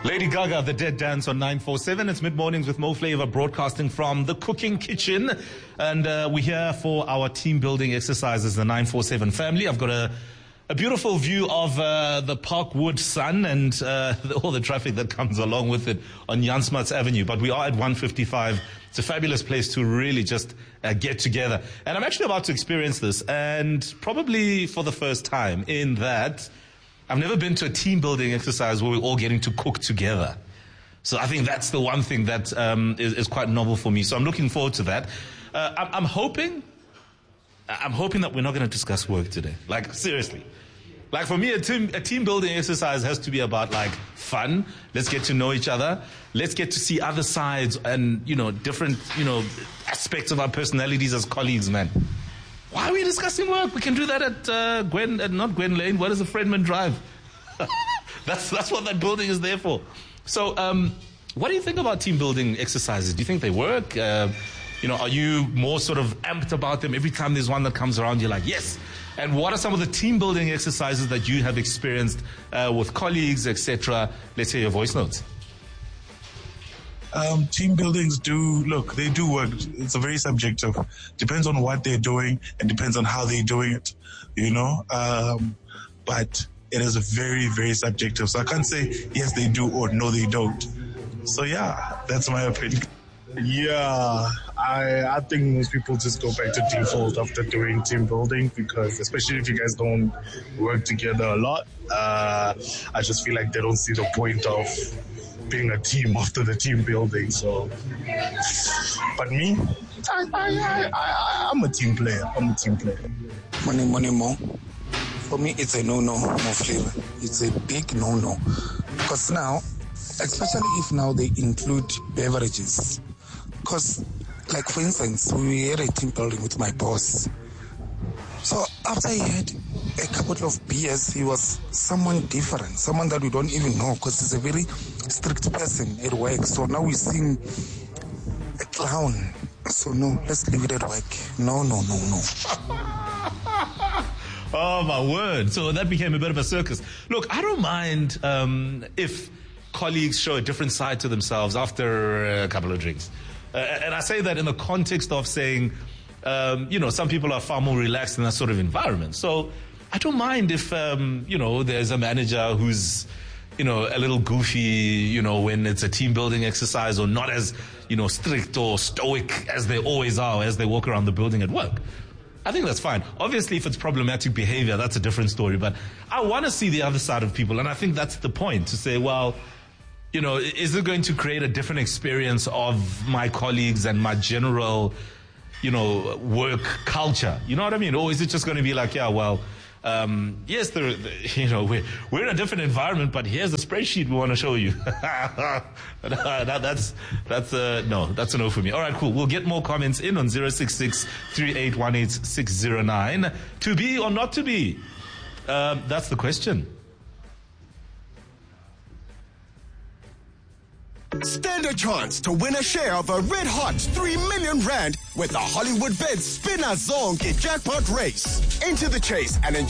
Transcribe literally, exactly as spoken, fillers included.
Lady Gaga, The Dead Dance on nine four seven. It's mid-mornings with Mo Flavor broadcasting from the cooking kitchen. And uh, we're here for our team building exercises, the nine four seven family. I've got a, a beautiful view of uh, the Parkwood Sun and uh, the, all the traffic that comes along with it on Jan Smuts Avenue. But we are at one fifty-five. It's a fabulous place to really just uh, get together. And I'm actually about to experience this, and probably for the first time, in that I've never been to a team building exercise where we're all getting to cook together. So I think that's the one thing that um, is, is quite novel for me. So I'm looking forward to that. Uh, I'm, I'm hoping, I'm hoping that we're not going to discuss work today. Like, seriously. Like, for me, a team, a team building exercise has to be about, like, fun. Let's get to know each other. Let's get to see other sides and, you know, different, you know, aspects of our personalities as colleagues, man. Why are we discussing work? We can do that at uh, Gwen, uh, not Gwen Lane. What is the Fredman Drive? that's that's what that building is there for. So, um, what do you think about team building exercises? Do you think they work? Uh, you know, are you more sort of amped about them every time there's one that comes around? You're like, yes. And what are some of the team building exercises that you have experienced uh, with colleagues, et cetera? Let's hear your voice notes. Um, team buildings do, look, they do work. It's a very subjective. Depends on what they're doing and depends on how they're doing it, you know. Um, but it is a very, very subjective. So I can't say, yes, they do or no, they don't. So, yeah, that's my opinion. Yeah, I I think most people just go back to default after doing team building because especially if you guys don't work together a lot, uh, I just feel like they don't see the point of being a team after the team building. So, but me, I, I, I, I, I'm a team player. I'm a team player. Money, money, more. For me, it's a no-no, no flavor. It's a big no-no. Because now, especially if now they include beverages. Because, like for instance, we had a team building with my boss. So after he had a couple of beers, he was someone different, someone that we don't even know because he's a very strict person at work. So now we see him a clown. So no, let's leave it at work. No, no, no, no. Oh, my word. So that became a bit of a circus. Look, I don't mind um, if colleagues show a different side to themselves after a couple of drinks. Uh, and I say that in the context of saying, um, you know, some people are far more relaxed in that sort of environment. So I don't mind if, um, you know, there's a manager who's, you know, a little goofy, you know, when it's a team building exercise, or not as, you know, strict or stoic as they always are as they walk around the building at work. I think that's fine. Obviously, if it's problematic behavior, that's a different story. But I want to see the other side of people. And I think that's the point, to say, well, you know, is it going to create a different experience of my colleagues and my general, you know, work culture? You know what I mean? Or is it just going to be like, yeah, well, um, yes, there, you know, we're, we're in a different environment, but here's the spreadsheet we want to show you. that, that's, that's, uh, no, that's a no for me. All right, cool. We'll get more comments in on zero six six, three eight one eight, six zero nine. To be or not to be? Um, that's the question. Stand a chance to win a share of a red hot three million rand with the Hollywood Bet Spinner Zonke jackpot race. Into the chase and enjoy